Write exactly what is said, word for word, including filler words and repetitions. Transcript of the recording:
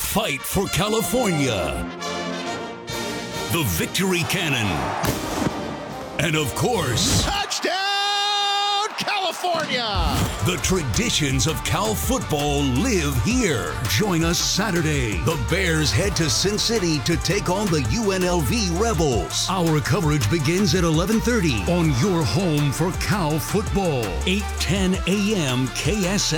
fight for California. The victory cannon. And of course, touchdown, California! The traditions of Cal football live here. Join us Saturday. The Bears head to Sin City to take on the U N L V Rebels. Our coverage begins at eleven thirty on your home for Cal football. eight ten a.m. K S L.